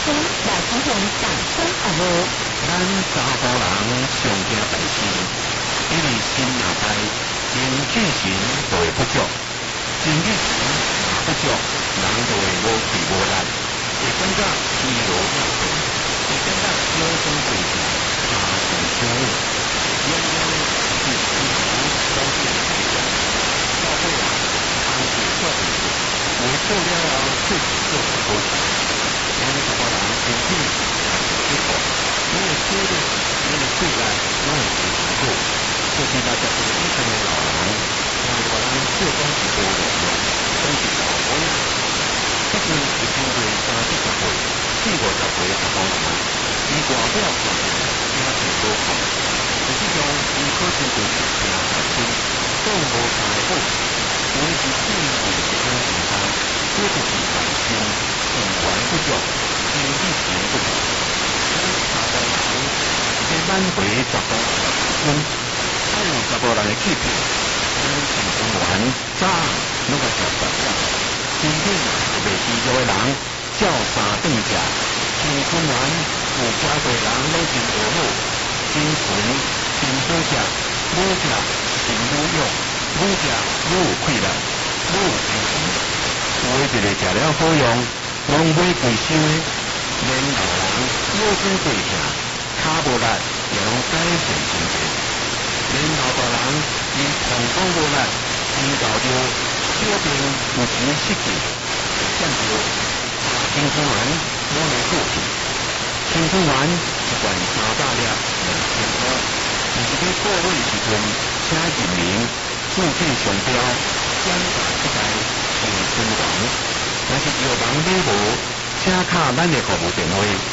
先来讨向大声服务。 咱查甫人上惊代志，因为新年代经精神就会不足，精气神若不足，人就会无气无力，会感觉疲劳不振，会感觉腰酸背痛、下身伤硬。然后是疲劳导致的体重，到尾啊，空气做唔住，袂做了后确实做唔好势。咱查甫人身体也是不错。你的体力、你的体力拢会非常好，就是60岁以上的老人，外国人少讲是无力量，讲是老火啦。即阵已经过30-40岁、40-50岁的查甫人，伊外表看起来也是无看，实际上伊可能就是病在身，讲无啥的好势，无论是性命是安健康，或就是内心情源不足、精气神不足。查甫人是要挽回查甫人的青春，爱有查甫人的气魄。咱青春员早那个食杂食，身体若袂疲劳的人，照三顿食。青春员有加岁人拢真和好，真纯，真好食，好食真好用，好食好有气力，好有精神。有的一个食了好用，拢买贵收的。连老人腰酸背痛、脚无力，也拢改善真侪。连老大人因膀胱无力，因搞着小病有时失禁，占着青春丸我来顾忌。青春丸一罐300粒2000块，但是在购买时阵，请认明注册商标，检查这个青春丸。若是药房买无，请卡咱的服务电话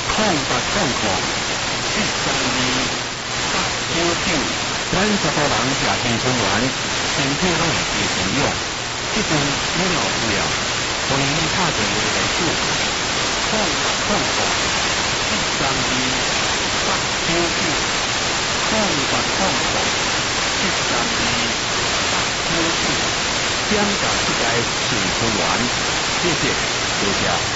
0800-732-899。咱查甫人食青春丸，身体拢会加强用。即阵你若有需要，欢迎你打电话来咨询。0800-732-899。检查这个青春丸，谢谢，多谢。